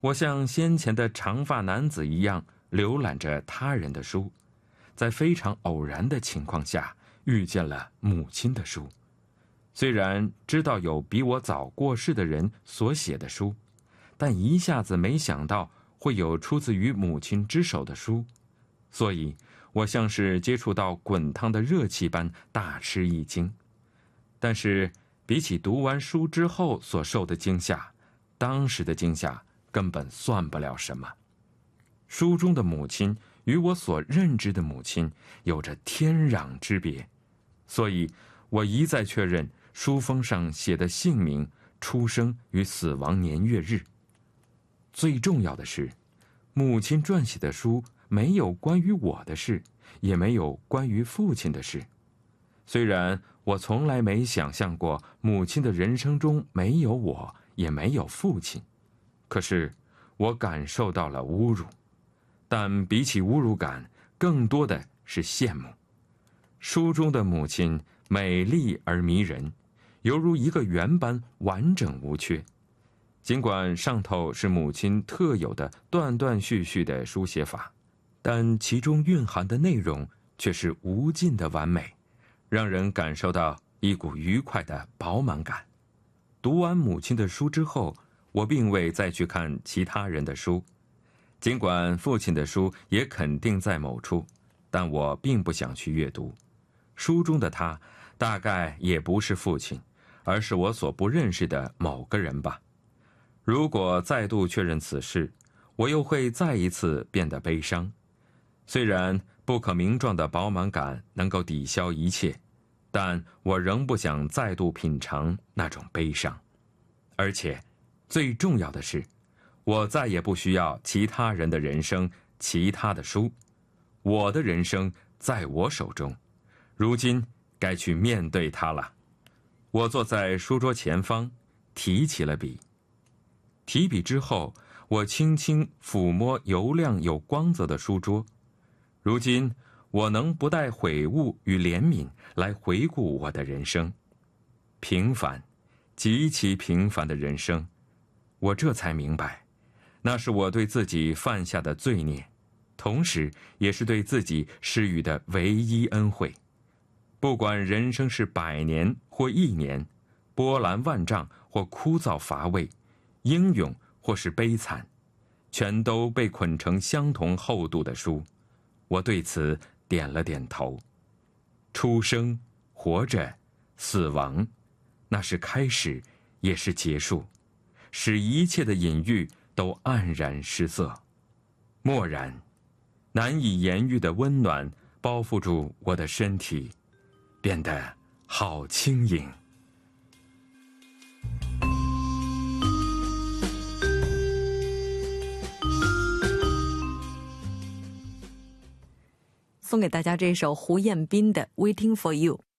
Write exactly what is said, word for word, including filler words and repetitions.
我像先前的长发男子一样浏览着他人的书，在非常偶然的情况下遇见了母亲的书。虽然知道有比我早过世的人所写的书，但一下子没想到会有出自于母亲之手的书，所以我像是接触到滚烫的热气般大吃一惊。但是比起读完书之后所受的惊吓，当时的惊吓根本算不了什么。书中的母亲与我所认知的母亲有着天壤之别，所以我一再确认书封上写的姓名、出生与死亡年月日。最重要的是，母亲撰写的书没有关于我的事，也没有关于父亲的事。虽然我从来没想象过母亲的人生中没有我，也没有父亲，可是我感受到了侮辱。但比起侮辱感，更多的是羡慕。书中的母亲美丽而迷人，犹如一个圆般完整无缺。尽管上头是母亲特有的断断续续的书写法，但其中蕴含的内容却是无尽的完美，让人感受到一股愉快的饱满感。读完母亲的书之后，我并未再去看其他人的书，尽管父亲的书也肯定在某处，但我并不想去阅读。书中的他大概也不是父亲，而是我所不认识的某个人吧。如果再度确认此事，我又会再一次变得悲伤。虽然不可名状的饱满感能够抵消一切，但我仍不想再度品尝那种悲伤。而且最重要的是，我再也不需要其他人的人生、其他的书。我的人生在我手中，如今该去面对它了。我坐在书桌前方，提起了笔。提笔之后，我轻轻抚摸油亮有光泽的书桌。如今我能不带悔悟与怜悯来回顾我的人生，平凡，极其平凡的人生。我这才明白，那是我对自己犯下的罪孽，同时也是对自己施予的唯一恩惠。不管人生是百年或一年，波澜万丈或枯燥乏味，英勇或是悲惨，全都被捆成相同厚度的书。我对此点了点头。出生、活着、死亡，那是开始，也是结束，使一切的隐喻都黯然失色。蓦然，难以言喻的温暖包覆住我的身体，变得好轻盈。 送给大家这首胡彦斌的《Waiting for You》。